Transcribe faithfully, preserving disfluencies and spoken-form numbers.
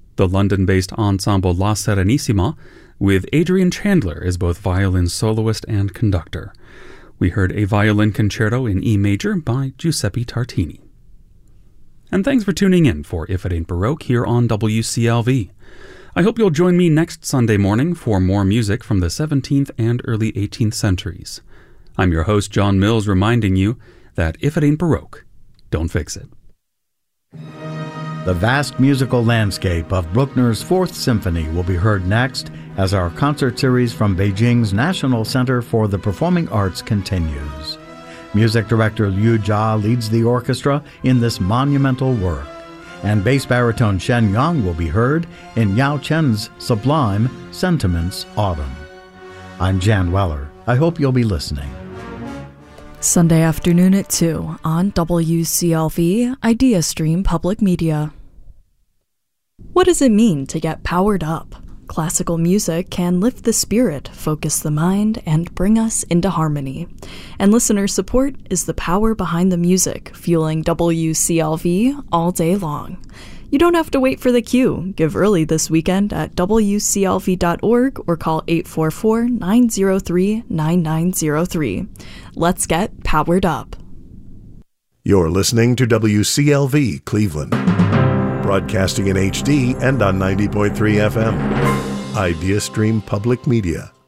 The London-based ensemble La Serenissima, with Adrian Chandler as both violin soloist and conductor. We heard a violin concerto in E major by Giuseppe Tartini. And thanks for tuning in for If It Ain't Baroque here on W C L V. I hope you'll join me next Sunday morning for more music from the seventeenth and early eighteenth centuries. I'm your host, John Mills, reminding you that if it ain't Baroque, don't fix it. The vast musical landscape of Bruckner's Fourth Symphony will be heard next as our concert series from Beijing's National Center for the Performing Arts continues. Music director Liu Jia leads the orchestra in this monumental work, and bass baritone Shen Yang will be heard in Yao Chen's sublime Sentiments Autumn. I'm Jan Weller. I hope you'll be listening. Sunday afternoon at two on W C L V Idea Stream Public Media. What does it mean to get powered up? Classical music can lift the spirit, focus the mind, and bring us into harmony. And listener support is the power behind the music, fueling W C L V all day long. You don't have to wait for the cue. Give early this weekend at W C L V dot org or call eight four four, nine zero three, nine nine zero three. Let's get powered up. You're listening to W C L V Cleveland, broadcasting in H D and on ninety point three F M. Idea Stream Public Media.